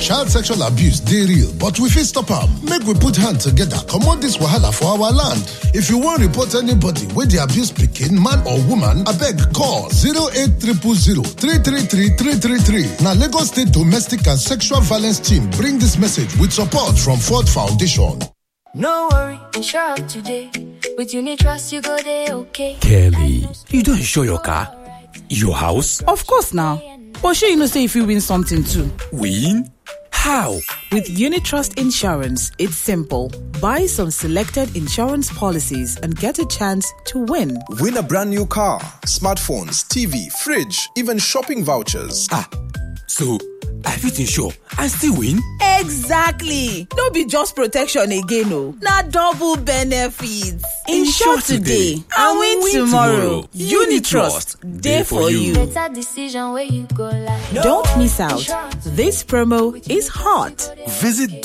Child sexual abuse, they real, but we fit stop am. Make we put hand together, comot this wahala for our land. If you want report anybody wey dey abuse pikin, man or woman, abeg call 08000 333 333. Na Lagos State Domestic and Sexual Violence Team bring this message with support from Ford Foundation. No worry, insure up today. With Unitrust, you go there, okay? Kelly, you don't insure your car? Your house? Of course now. But sure you know say if you win something too. Win? How? With Unitrust Insurance, it's simple. Buy some selected insurance policies and get a chance to win. Win a brand new car, smartphones, TV, fridge, even shopping vouchers. So I fit insure and still win? Exactly. No be just protection again, no. Na double benefits. Insure today and win tomorrow. Unitrust, there for you. Better decision where you go like. Don't miss out. This promo is hot. Visit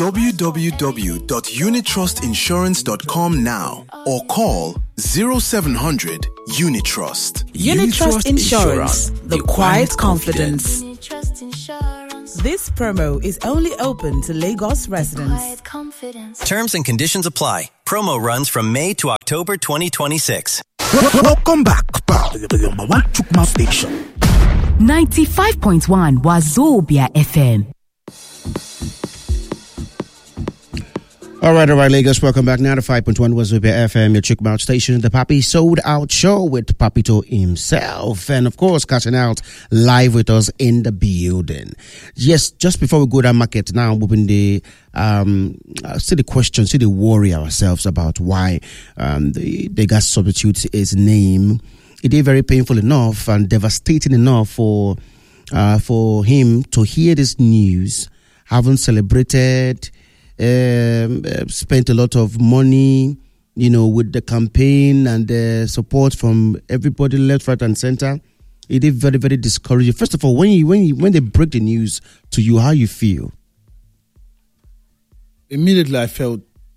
www.unitrustinsurance.com now or call 0700 Unitrust. Unitrust Insurance, the quiet confidence. Unitrust Insurance. This promo is only open to Lagos residents. Quiet confidence. Terms and conditions apply. Promo runs from May to October 2026. Welcome back, pal. The number one Chukma station. 95.1 Wazobia FM. All right, Lagos. Welcome back now to 5.1 Wazobia FM, your Chukma station, the Papi Sold Out Show with Papito himself. And of course, catching out live with us in the building. Yes, just before we go to market now, we've been see the question, see the worry ourselves about why the gas substitute his name. It is very painful enough and devastating enough for him to hear this news, having celebrated, spent a lot of money, with the campaign and the support from everybody left, right, and center. It is very, very discouraging. First of all, when they break the news to you, how you feel? Immediately, I felt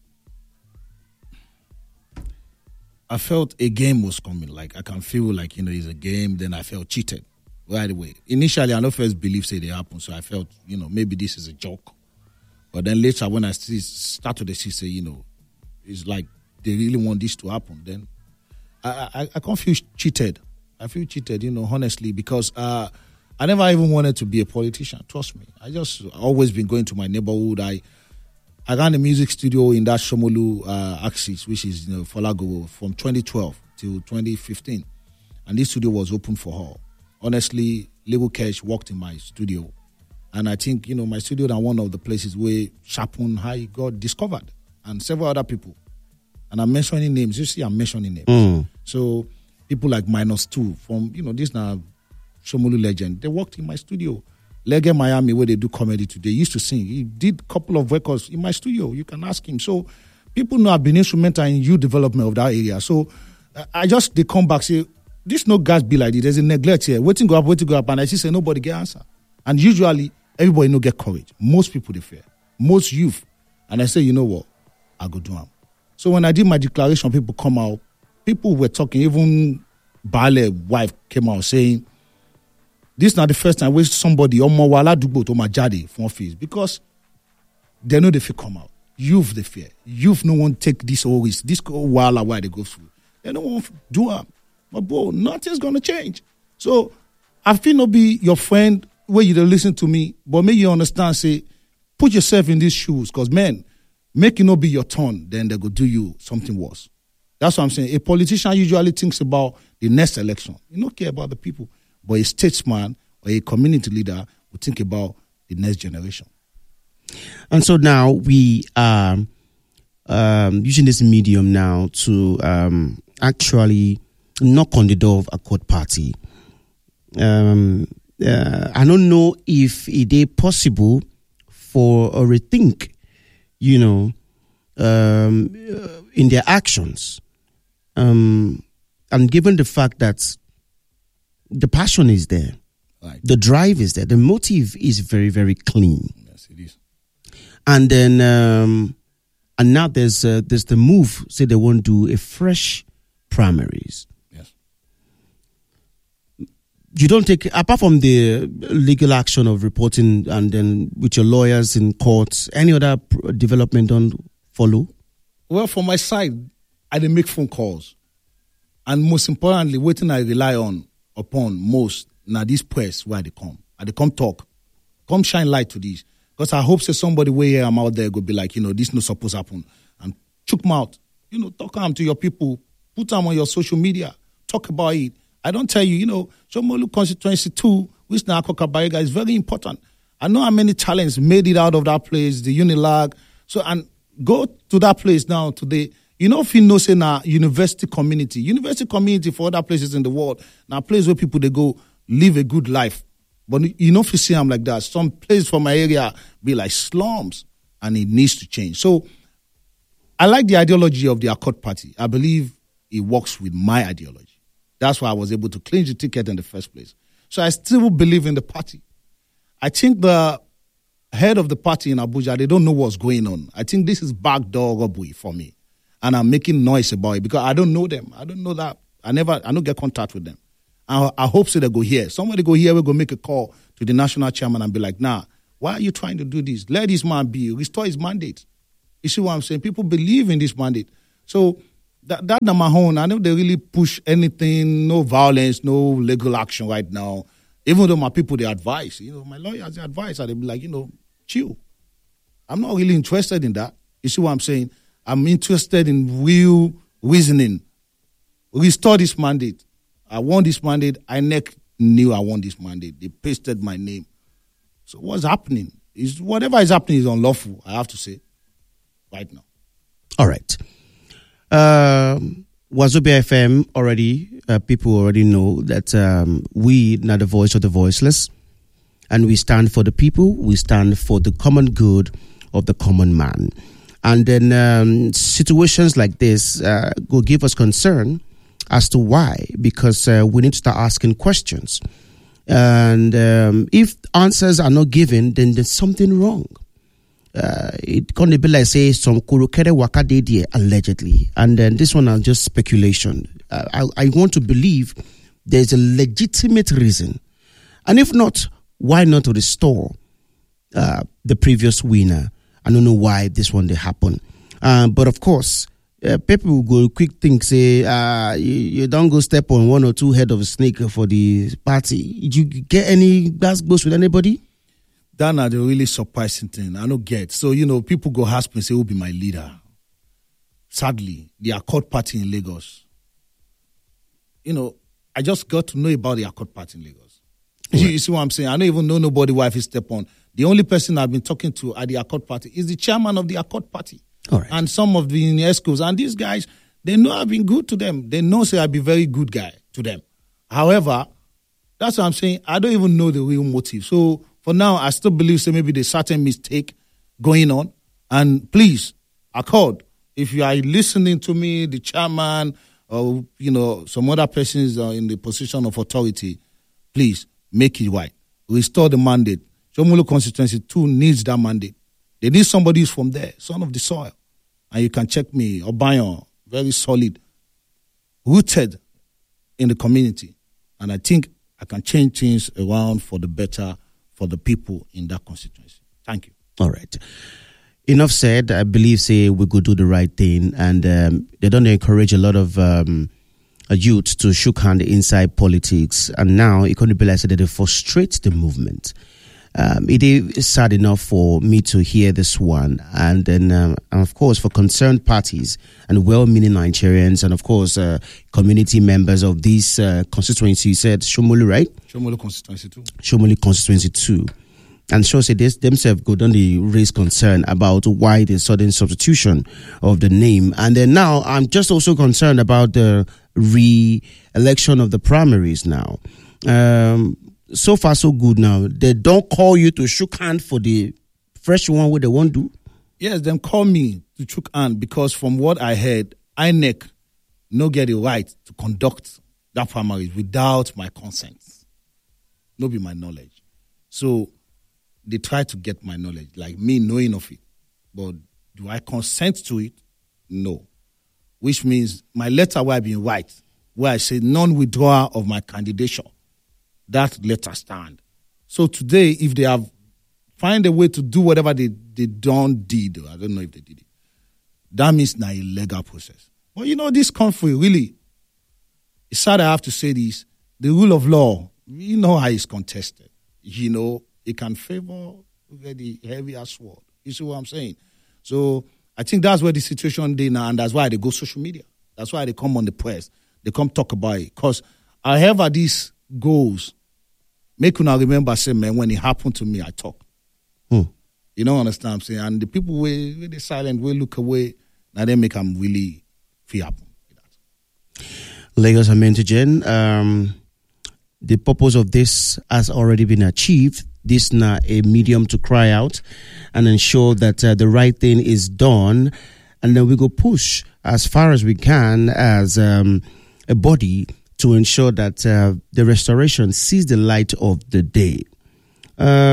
a game was coming. Like I can feel like it's a game. Then I felt cheated right away. Initially, I no first believe say they happen, so I felt maybe this is a joke. But then later, when I start to see, it's like they really want this to happen. Then I can't feel cheated. I feel cheated, honestly, because I never even wanted to be a politician. Trust me. I just always been going to my neighborhood. I ran a music studio in that Shomolu axis, which is Folago, from 2012 till 2015, and this studio was open for her. Honestly, Label Cash worked in my studio. And I think, my studio is one of the places where Shapun High got discovered and several other people. And I'm mentioning names. You see, I'm mentioning names. So people like -2 from, this now Shomolu legend, they worked in my studio. Lege Miami, where they do comedy today, used to sing. He did a couple of records in my studio. You can ask him. So people know I've been instrumental in youth development of that area. So they come back, say, this no gas be like this. There's a neglect here. Waiting go up. And I see say nobody get answer. And usually, everybody no get courage. Most people they fear. Most youth. And I say, you know what? I go do them. So when I did my declaration, people come out. People were talking. Even Bale wife came out saying, this is not the first time where somebody or Mawala Dugbo to my jadi from office, because they know they fear come out. Youth they fear. Youth no one take this always. This wala why they go through. They don't want to do them. But bro, nothing's gonna change. So I feel not be your friend where you don't listen to me, but make you understand, say, put yourself in these shoes, because, man, make it not be your turn, then they go do you something worse. That's what I'm saying. A politician usually thinks about the next election. You don't care about the people, but a statesman or a community leader will think about the next generation. And so now we are using this medium now to actually knock on the door of a court party. I don't know if it is possible for a rethink, in their actions. And given the fact that the passion is there, right, the drive is there, the motive is very, very clean. Yes, it is. And then, and now there's the move, say they want to do a fresh primaries. Yes. You don't take, apart from the legal action of reporting and then with your lawyers in courts, any other development don't follow? Well, from my side, I didn't make phone calls. And most importantly, what I rely upon most, now this press where they come. And they come talk. Come shine light to this. Because I hope somebody where I'm out there go be like, this no supposed to happen. And chook them out. Talk them to your people. Put them on your social media. Talk about it. I don't tell you, Shomolu Constituency 2, which now Kokabayega is very important. I know how many talents made it out of that place, the Unilag. So, and go to that place now today. If you know, say now university community for other places in the world, now place where people they go live a good life. But if you see them like that, some place from my area be like slums, and it needs to change. So I like the ideology of the Accord Party. I believe it works with my ideology. That's why I was able to clinch the ticket in the first place. So I still believe in the party. I think the head of the party in Abuja, they don't know what's going on. I think this is backdoor robbery for me. And I'm making noise about it because I don't know them. I don't know that. I don't get contact with them. I hope so they go here. Somebody go here, we'll go make a call to the national chairman and be like, why are you trying to do this? Let this man be. Restore his mandate. You see what I'm saying? People believe in this mandate. So that Namahon, I know they really push anything, no violence, no legal action right now. Even though my people, they advise, my lawyers, they advise, and they be like, chill. I'm not really interested in that. You see what I'm saying? I'm interested in real reasoning. Restore this mandate. I want this mandate. INEC knew I want this mandate. They pasted my name. So what's happening? Whatever is happening is unlawful, I have to say, right now. All right. Wazobia FM already, people already know that we are the voice of the voiceless, and we stand for the people. We stand for the common good of the common man. And then situations like this will give us concern as to why, because we need to start asking questions. And if answers are not given, then there's something wrong. It can't be like, say, some kurukere wakadedie, allegedly. And then this one is just speculation. I want to believe there's a legitimate reason. And if not, why not restore the previous winner? I don't know why this one did happen. But of course, people will go quick think, say, you don't go step on one or two head of a snake for the party. Did you get any gas goes with anybody? That's the really surprising thing. I don't get. So, people go ask me, say, who be my leader? Sadly, the Accord Party in Lagos. I just got to know about the Accord Party in Lagos. Right. You see what I'm saying? I don't even know nobody who I step on. The only person I've been talking to at the Accord Party is the chairman of the Accord Party. All right. And some of the ESCOs. And these guys, they know I've been good to them. They know, say, I'll be very good guy to them. However, that's what I'm saying. I don't even know the real motive. So, for now, I still believe, say, maybe there's certain mistake going on. And please, Accord, if you are listening to me, the chairman, or, some other persons in the position of authority, please, make it right. Restore the mandate. Shomolu Constituency 2 needs that mandate. They need somebody who's from there, son of the soil. And you can check me, Obayon, very solid, rooted in the community. And I think I can change things around for the better for the people in that constituency. Thank you. All right. Enough said. I believe, say, we could do the right thing. And they don't encourage a lot of youth to shook hand inside politics. And now it couldn't be like that they frustrate the movement. It is sad enough for me to hear this one. And then, and of course, for concerned parties and well-meaning Nigerians and, of course, community members of this constituency, you said Shomolu, right? Shomolu Constituency 2. Shomolu Constituency 2. And sure, say this themselves go down the raise concern about why the sudden substitution of the name. And then now, I'm just also concerned about the re-election of the primaries now. So far, so good now. They don't call you to shook hand for the fresh one where they won't do? Yes, they call me to shook hand because from what I heard, INEC no get the right to conduct that primary without my consent. No be my knowledge. So they try to get my knowledge, like me knowing of it. But do I consent to it? No. Which means my letter where I been right, where I say non-withdrawal of my candidature. that letter stand. So today, if they have find a way to do whatever they did, I don't know if they did it, that means now a legal process. But this country, really, it's sad I have to say this, the rule of law, you know how it's contested. It can favor the heavier sword. You see what I'm saying? So I think that's where the situation is now, and that's why they go social media. That's why they come on the press. They come talk about it. Because however this goes, make una remember, say, man, when it happened to me, I talk. You know, understand what I'm saying? And the people where they silent, will look away, now they make them really feel happy. Lagos Amentigen, the purpose of this has already been achieved. This now a medium to cry out and ensure that the right thing is done. And then we go push as far as we can as a body to ensure that the restoration sees the light of the day.